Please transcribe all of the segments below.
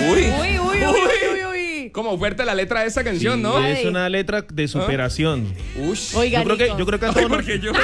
Uy. Como fuerte la letra de esta canción, ¿no? Es una letra de superación. Ush. Oiga, Yo creo que a Ay, todos porque yo...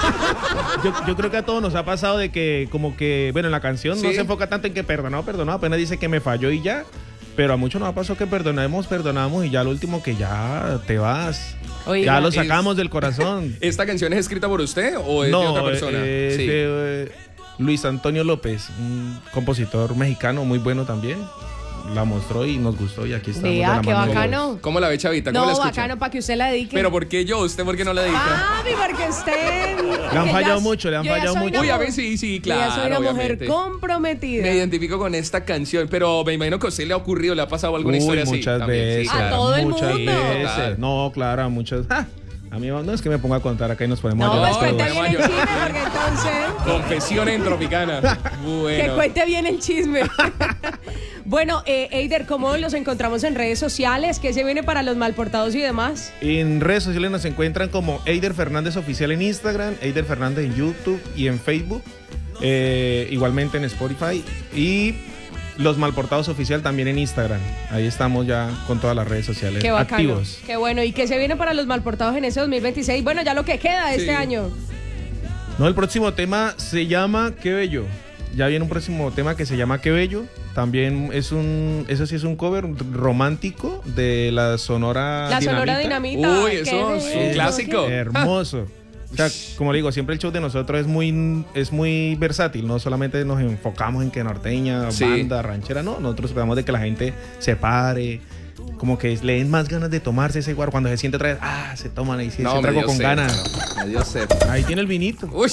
yo creo que a todos nos ha pasado de que como que, bueno, en la canción no Sí. se enfoca tanto en que perdonado, apenas dice que me falló y ya. Pero a muchos nos ha pasado que perdonamos y ya lo último que ya te vas. Oiga. Ya lo sacamos del corazón. ¿Esta canción es escrita por usted o es de otra persona? es Sí. de Luis Antonio López, un compositor mexicano muy bueno también. La mostró y nos gustó y aquí estamos. de Vea, la qué mano. bacano. ¿Cómo la ve, Chavita? ¿Cómo la No, escucha? bacano para que usted la dedique. ¿Pero por qué yo? ¿Usted por qué no la dedica? Ah, porque usted... Le han fallado mucho, le han fallado mucho. Uy, a ver, sí, claro. Ya soy una mujer obviamente. comprometida. Me identifico con esta canción, pero me imagino que a usted le ha ocurrido, le ha pasado alguna Uy, historia así. muchas también. veces. Sí, claro. A todo el muchas mundo. veces. Claro. No, claro, muchas. A mí no es que me ponga a contar acá y nos ponemos No, a llorar pues No, cuente todos. bien el yo- chisme, porque entonces... Confesiones en Tropicana. Que Bueno. cuente bien el chisme. Bueno, Eider, ¿cómo los encontramos en redes sociales? ¿Qué se viene para los malportados y demás? En redes sociales nos encuentran como Eider Fernández Oficial en Instagram, Eider Fernández en YouTube y en Facebook, igualmente en Spotify y Los Malportados Oficial también en Instagram. Ahí estamos ya con todas las redes sociales Qué bacano. activos. Qué bueno. ¿Y qué se viene para los malportados en ese 2026? Bueno, ya lo que queda de Sí. este año. No, el próximo tema se llama Qué Bello. Ya viene un próximo tema que se llama Qué Bello. También eso sí es un cover romántico de la Sonora La Sonora Dinamita. Uy, Qué eso es un bello, clásico. qué- Hermoso. O sea, como le digo, siempre el show de nosotros es muy versátil. No solamente nos enfocamos en que norteña, Sí. banda, ranchera. No, nosotros tratamos de que la gente se pare. Como que le den más ganas de tomarse ese guaro. Cuando se siente otra vez, se toman ahí, se No, trago me dio con sed. ganas. Me dio sed. Ahí tiene el vinito. Uy.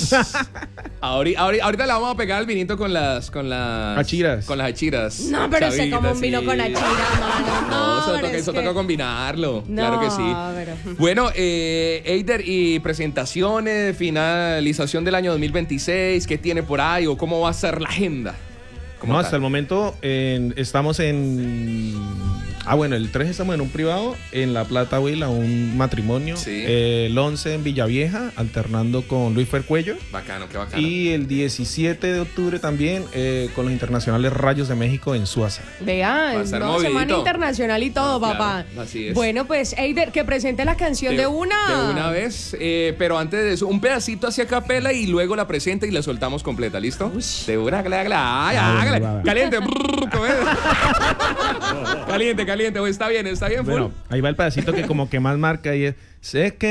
Ahorita le vamos a pegar el vinito con las Achiras. Con las achiras. No, pero se Chavita, como un vino sí. con achira, mano. No, eso, pero toca, es eso que- toca combinarlo. No, Claro que sí. pero- Bueno, Eider, y presentaciones, finalización del año 2026, ¿qué tiene por ahí o cómo va a ser la agenda? como No, tal. hasta el momento estamos en... bueno, el 3 estamos en un privado, en La Plata, Huila, un matrimonio. Sí. El 11 en Villavieja, alternando con Luis Fercuello. Bacano, qué bacano. Y el 17 de octubre también con los internacionales Rayos de México en Suaza. Vea, Va a es ser una movidito. semana internacional y todo, Claro, papá. así es. Bueno, pues, Eider, que presente la canción de una. De una vez, pero antes de eso, un pedacito hacia capela y luego la presenta y la soltamos completa, ¿listo? De una, hágale. Ay, hágale. va. Caliente. ¿Cómo es? Caliente. Está bien, full. Bueno, ahí va el pedacito que como que más marca y es... Sé que